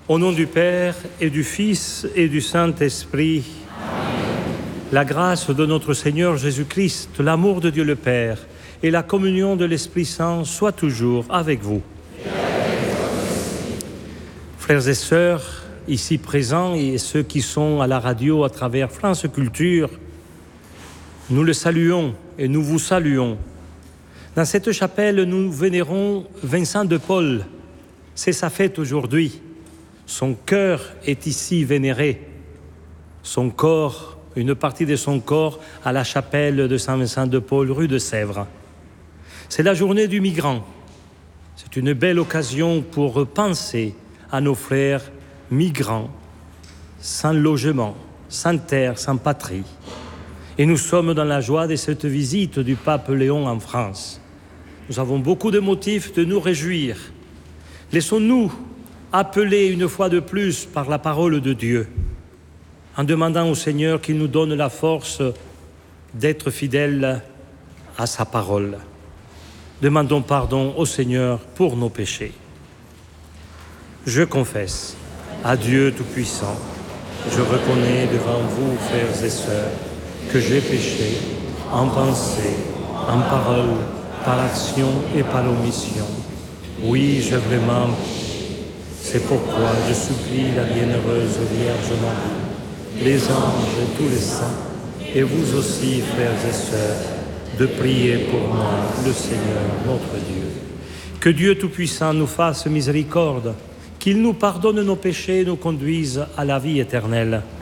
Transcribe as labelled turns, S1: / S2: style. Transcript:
S1: Au nom du Père et du Fils et du Saint-Esprit, la grâce de notre Seigneur Jésus-Christ, l'amour de Dieu le Père et la communion de l'Esprit Saint soient toujours avec vous. Frères et sœurs, ici présents et ceux qui sont à la radio à travers France Culture, nous le saluons et nous vous saluons. Dans cette chapelle, nous vénérons Vincent de Paul. C'est sa fête aujourd'hui. Son cœur est ici vénéré. Son corps, une partie de son corps, à la chapelle de Saint-Vincent de Paul, rue de Sèvres. C'est la journée du migrant. C'est une belle occasion pour repenser à nos frères migrants, sans logement, sans terre, sans patrie. Et nous sommes dans la joie de cette visite du pape Léon en France. Nous avons beaucoup de motifs de nous réjouir. Laissons-nous appeler une fois de plus par la parole de Dieu, en demandant au Seigneur qu'il nous donne la force d'être fidèles à sa parole. Demandons pardon au Seigneur pour nos péchés. Je confesse à Dieu Tout-Puissant, je reconnais devant vous, frères et sœurs, que j'ai péché en pensée, en parole, par action et par omission. Oui, j'ai vraiment. C'est pourquoi je supplie la bienheureuse Vierge Marie, les anges et tous les saints, et vous aussi, frères et sœurs, de prier pour moi, le Seigneur, notre Dieu. Que Dieu Tout-Puissant nous fasse miséricorde, qu'il nous pardonne nos péchés et nous conduise à la vie éternelle.